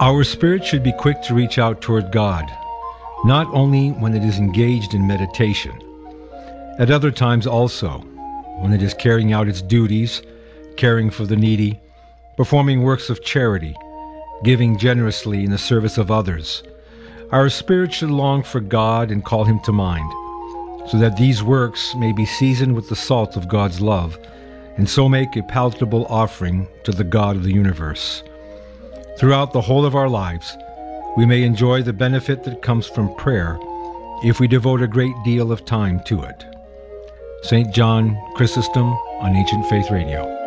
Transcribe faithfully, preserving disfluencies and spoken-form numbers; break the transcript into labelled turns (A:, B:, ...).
A: Our spirit should be quick to reach out toward God, not only when it is engaged in meditation. At other times also, when it is carrying out its duties, caring for the needy, performing works of charity, giving generously in the service of others. Our spirit should long for God and call Him to mind, so that these works may be seasoned with the salt of God's love, and so make a palatable offering to the God of the universe. Throughout the whole of our lives, we may enjoy the benefit that comes from prayer if we devote a great deal of time to it. Saint John Chrysostom on Ancient Faith Radio.